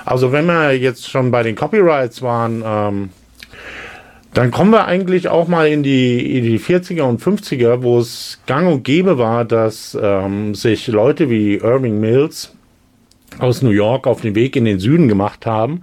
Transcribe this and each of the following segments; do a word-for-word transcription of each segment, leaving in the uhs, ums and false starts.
Also wenn wir jetzt schon bei den Copyrights waren, ähm, dann kommen wir eigentlich auch mal in die, in die vierziger und fünfziger, wo es gang und gäbe war, dass ähm, sich Leute wie Irving Mills aus New York auf den Weg in den Süden gemacht haben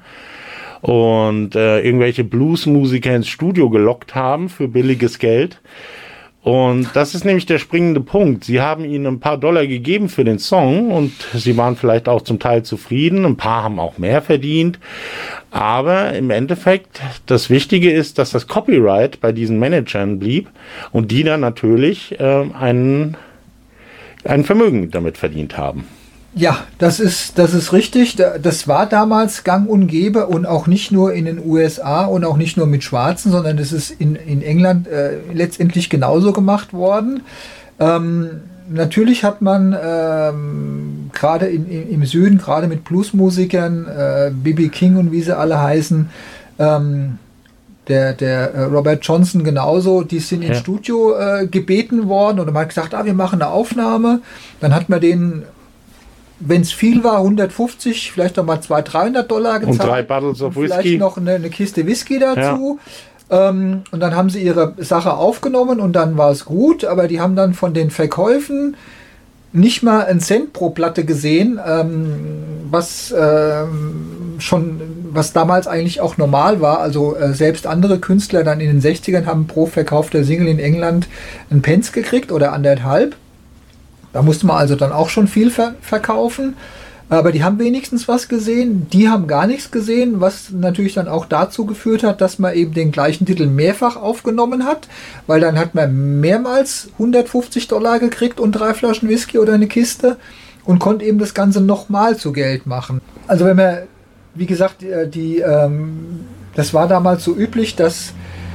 und äh, irgendwelche Bluesmusiker ins Studio gelockt haben für billiges Geld. Und das ist nämlich der springende Punkt. Sie haben ihnen ein paar Dollar gegeben für den Song und sie waren vielleicht auch zum Teil zufrieden. Ein paar haben auch mehr verdient. Aber im Endeffekt, das Wichtige ist, dass das Copyright bei diesen Managern blieb und die dann natürlich äh, ein, ein Vermögen damit verdient haben. Ja, das ist, das ist richtig. Das war damals gang und gäbe und auch nicht nur in den U S A und auch nicht nur mit Schwarzen, sondern das ist in, in England äh, letztendlich genauso gemacht worden. Ähm, natürlich hat man ähm, gerade im Süden, gerade mit Bluesmusikern, äh, B B King und wie sie alle heißen, ähm, der, der äh, Robert Johnson genauso, die sind ja. ins Studio äh, gebeten worden und man hat gesagt, ah, wir machen eine Aufnahme. Dann hat man denen, wenn es viel war, hundertfünfzig, vielleicht noch mal zweihundert, dreihundert Dollar gezahlt. Und drei Bottles of Whisky. Vielleicht noch eine, eine Kiste Whisky dazu. Ja. Ähm, und dann haben sie ihre Sache aufgenommen und dann war es gut. Aber die haben dann von den Verkäufen nicht mal einen Cent pro Platte gesehen, ähm, was ähm, schon, was damals eigentlich auch normal war. Also äh, selbst andere Künstler dann in den sechzigern haben pro verkaufter Single in England einen Pence gekriegt oder anderthalb. Da musste man also dann auch schon viel ver- verkaufen, aber die haben wenigstens was gesehen, die haben gar nichts gesehen, was natürlich dann auch dazu geführt hat, dass man eben den gleichen Titel mehrfach aufgenommen hat, weil dann hat man mehrmals hundertfünfzig Dollar gekriegt und drei Flaschen Whisky oder eine Kiste und konnte eben das Ganze nochmal zu Geld machen. Also wenn man, wie gesagt, die, die ähm, das war damals so üblich, dass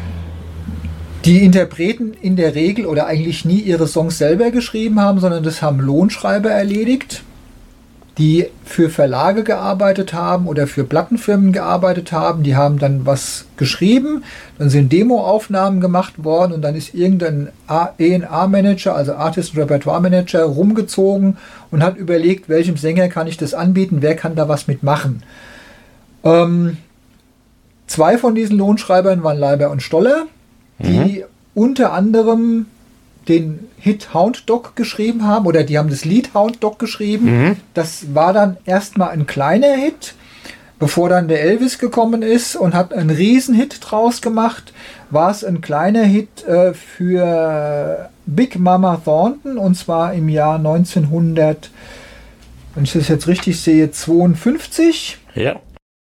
die Interpreten in der Regel oder eigentlich nie ihre Songs selber geschrieben haben, sondern das haben Lohnschreiber erledigt, die für Verlage gearbeitet haben oder für Plattenfirmen gearbeitet haben. Die haben dann was geschrieben, dann sind Demoaufnahmen gemacht worden und dann ist irgendein A und R-Manager, also Artist Repertoire Manager, rumgezogen und hat überlegt, welchem Sänger kann ich das anbieten, wer kann da was mitmachen. Ähm, zwei von diesen Lohnschreibern waren Leiber und Stoller, die mhm. unter anderem den Hit Hound Dog geschrieben haben, oder die haben das Lied Hound Dog geschrieben. Mhm. Das war dann erstmal ein kleiner Hit, bevor dann der Elvis gekommen ist und hat einen Riesenhit draus gemacht, war es ein kleiner Hit äh, für Big Mama Thornton, und zwar im Jahr neunzehnhundert, wenn ich das jetzt richtig sehe, zweiundfünfzig. Ja.